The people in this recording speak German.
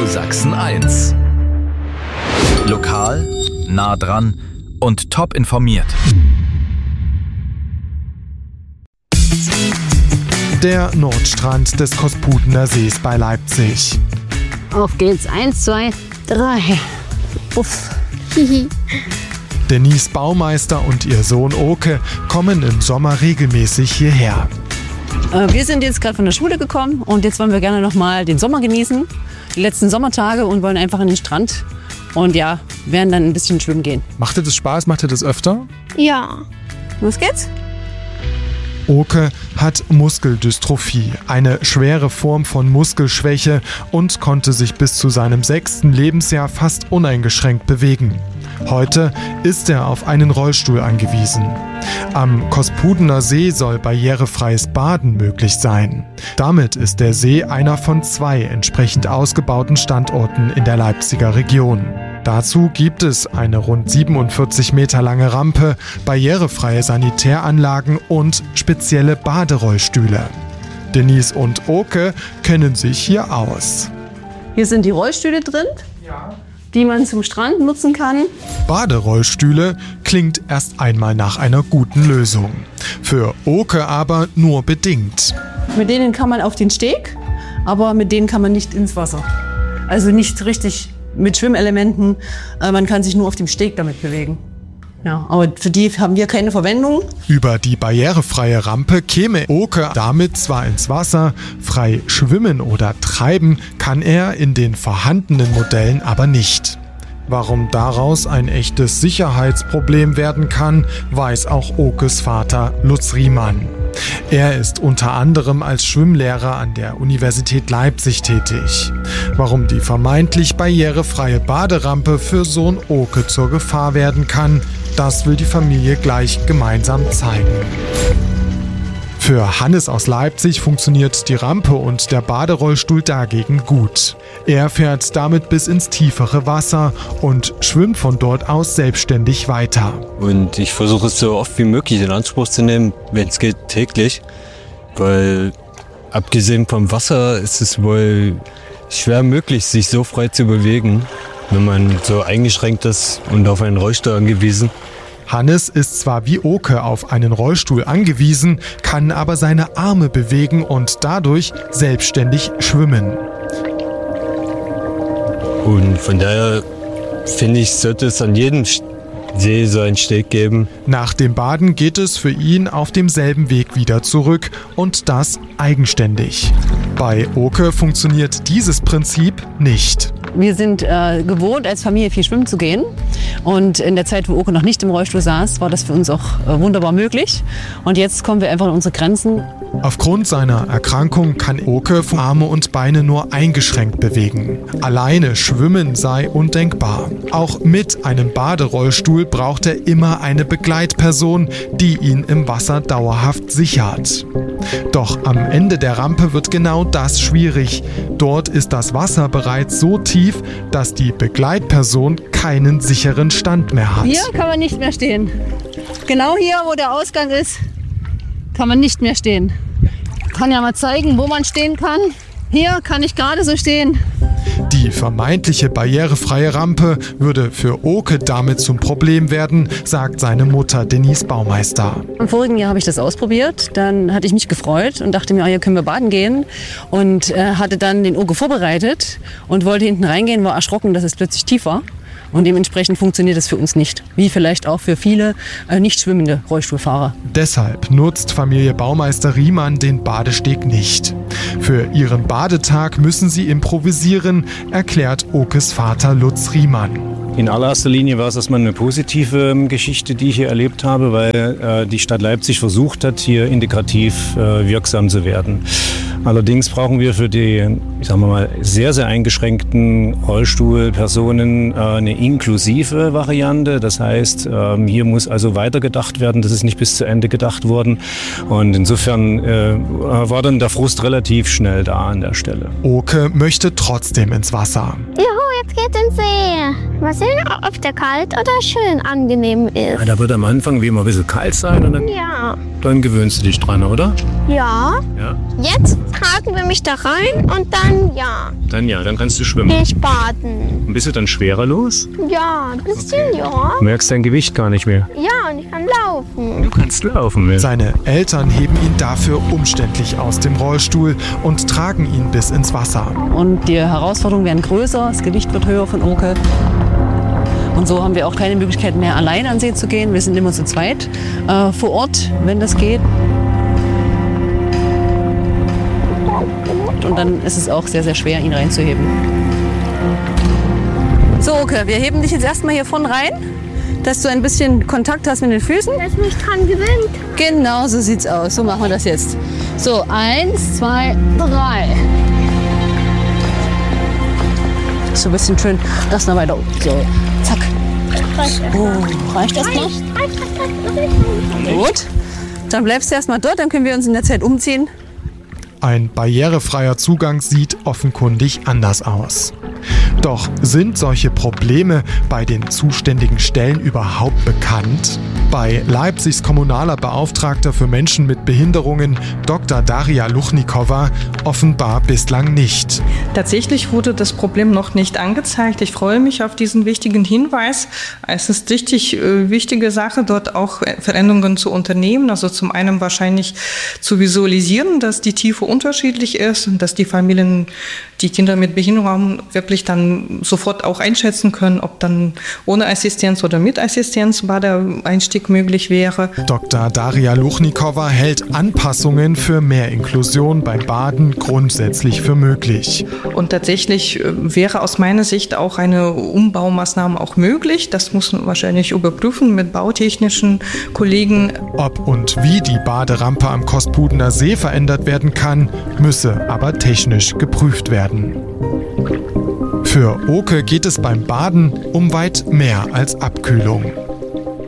Sachsen 1. Lokal, nah dran und top informiert. Der Nordstrand des Kospudener Sees bei Leipzig. Auf geht's. 1, 2, 3. Uff. Denise Baumeister und ihr Sohn Oke kommen im Sommer regelmäßig hierher. Wir sind jetzt gerade von der Schule gekommen und jetzt wollen wir gerne noch mal den Sommer genießen, die letzten Sommertage, und wollen einfach an den Strand und ja, werden dann ein bisschen schwimmen gehen. Macht dir das Spaß? Macht dir das öfter? Ja. Los geht's. Oke hat Muskeldystrophie, eine schwere Form von Muskelschwäche, und konnte sich bis zu seinem 6. Lebensjahr fast uneingeschränkt bewegen. Heute ist er auf einen Rollstuhl angewiesen. Am Kospudener See soll barrierefreies Baden möglich sein. Damit ist der See einer von 2 entsprechend ausgebauten Standorten in der Leipziger Region. Dazu gibt es eine rund 47 Meter lange Rampe, barrierefreie Sanitäranlagen und spezielle Baderollstühle. Denise und Oke kennen sich hier aus. Hier sind die Rollstühle drin, die man zum Strand nutzen kann. Baderollstühle klingt erst einmal nach einer guten Lösung. Für Oke aber nur bedingt. Mit denen kann man auf den Steg, aber mit denen kann man nicht ins Wasser. Also nicht richtig mit Schwimmelementen, man kann sich nur auf dem Steg damit bewegen. Ja, aber für die haben wir keine Verwendung. Über die barrierefreie Rampe käme Oke damit zwar ins Wasser, frei schwimmen oder treiben kann er in den vorhandenen Modellen aber nicht. Warum daraus ein echtes Sicherheitsproblem werden kann, weiß auch Okes Vater Lutz Riemann. Er ist unter anderem als Schwimmlehrer an der Universität Leipzig tätig. Warum die vermeintlich barrierefreie Baderampe für Sohn Oke zur Gefahr werden kann, das will die Familie gleich gemeinsam zeigen. Für Hannes aus Leipzig funktioniert die Rampe und der Baderollstuhl dagegen gut. Er fährt damit bis ins tiefere Wasser und schwimmt von dort aus selbstständig weiter. Und ich versuche es so oft wie möglich in Anspruch zu nehmen, wenn es geht, täglich. Weil abgesehen vom Wasser ist es wohl schwer möglich, sich so frei zu bewegen, wenn man so eingeschränkt ist und auf einen Rollstuhl angewiesen. Hannes ist zwar wie Oke auf einen Rollstuhl angewiesen, kann aber seine Arme bewegen und dadurch selbstständig schwimmen. Und von daher finde ich, sollte es an jedem See so einen Steg geben. Nach dem Baden geht es für ihn auf demselben Weg wieder zurück, und das eigenständig. Bei Oke funktioniert dieses Prinzip nicht. Wir sind gewohnt, als Familie viel schwimmen zu gehen. Und in der Zeit, wo Oke noch nicht im Rollstuhl saß, war das für uns auch wunderbar möglich. Und jetzt kommen wir einfach an unsere Grenzen. Aufgrund seiner Erkrankung kann Oke Arme und Beine nur eingeschränkt bewegen. Alleine schwimmen sei undenkbar. Auch mit einem Baderollstuhl braucht er immer eine Begleitperson, die ihn im Wasser dauerhaft sichert. Doch am Ende der Rampe wird genau das schwierig. Dort ist das Wasser bereits so tief, dass die Begleitperson keinen sicheren Stand mehr hat. Hier kann man nicht mehr stehen. Genau hier, wo der Ausgang ist, kann man nicht mehr stehen. Ich kann ja mal zeigen, wo man stehen kann. Hier kann ich gerade so stehen. Die vermeintliche barrierefreie Rampe würde für Oke damit zum Problem werden, sagt seine Mutter Denise Baumeister. Im vorigen Jahr habe ich das ausprobiert. Dann hatte ich mich gefreut und dachte mir, hier können wir baden gehen. Und hatte dann den Oke vorbereitet und wollte hinten reingehen, war erschrocken, dass es plötzlich tief war. Und dementsprechend funktioniert es für uns nicht, wie vielleicht auch für viele nicht schwimmende Rollstuhlfahrer. Deshalb nutzt Familie Baumeister Riemann den Badesteg nicht. Für ihren Badetag müssen sie improvisieren, erklärt Okes Vater Lutz Riemann. In allererster Linie war es erstmal eine positive Geschichte, die ich hier erlebt habe, weil die Stadt Leipzig versucht hat, hier integrativ wirksam zu werden. Allerdings brauchen wir für die, sagen wir mal, sehr, sehr eingeschränkten Rollstuhlpersonen eine inklusive Variante. Das heißt, hier muss also weitergedacht werden. Das ist nicht bis zu Ende gedacht worden. Und insofern war dann der Frust relativ schnell da an der Stelle. Oke möchte trotzdem ins Wasser. Juhu, jetzt geht in den See. Mal sehen, ob der kalt oder schön angenehm ist. Ja, da wird am Anfang wie immer ein bisschen kalt sein und dann gewöhnst du dich dran, oder? Ja. Ja. Jetzt tragen wir mich da rein und dann Dann kannst du schwimmen. gehe ich baden. Und bist du dann schwerer los? Ja, ein bisschen, ja. Du merkst dein Gewicht gar nicht mehr. Ja, und ich kann laufen. Du kannst laufen. Ja. Seine Eltern heben ihn dafür umständlich aus dem Rollstuhl und tragen ihn bis ins Wasser. Und die Herausforderungen werden größer, das Gewicht wird höher von Oke. Und so haben wir auch keine Möglichkeit mehr, allein an den See zu gehen. Wir sind immer zu zweit vor Ort, wenn das geht. Und dann ist es auch sehr, sehr schwer, ihn reinzuheben. So, Oke, wir heben dich jetzt erstmal hier vorne rein, dass du ein bisschen Kontakt hast mit den Füßen. Dass mich dran gewöhnt. Genau, so sieht's aus. So machen wir das jetzt. So, 1, 2, 3. So ein bisschen schön. Das noch weiter. So, zack. Reicht das mal? Gut. Dann bleibst du erstmal dort, dann können wir uns in der Zeit umziehen. Ein barrierefreier Zugang sieht offenkundig anders aus. Doch sind solche Probleme bei den zuständigen Stellen überhaupt bekannt? Bei Leipzigs kommunaler Beauftragter für Menschen mit Behinderungen, Dr. Daria Luchnikowa, offenbar bislang nicht. Tatsächlich wurde das Problem noch nicht angezeigt. Ich freue mich auf diesen wichtigen Hinweis. Es ist richtig wichtige Sache, dort auch Veränderungen zu unternehmen. Also zum einen wahrscheinlich zu visualisieren, dass die Tiefe unterschiedlich ist und dass die Familien, die Kinder mit Behinderung haben, wirklich dann sofort auch einschätzen können, ob dann ohne Assistenz oder mit Assistenz Badeeinstieg möglich wäre. Dr. Daria Luchnikowa hält Anpassungen für mehr Inklusion beim Baden grundsätzlich für möglich. Und tatsächlich wäre aus meiner Sicht auch eine Umbaumaßnahme auch möglich. Das muss man wahrscheinlich überprüfen mit bautechnischen Kollegen. Ob und wie die Baderampe am Kospudener See verändert werden kann, müsse aber technisch geprüft werden. Für Oke geht es beim Baden um weit mehr als Abkühlung.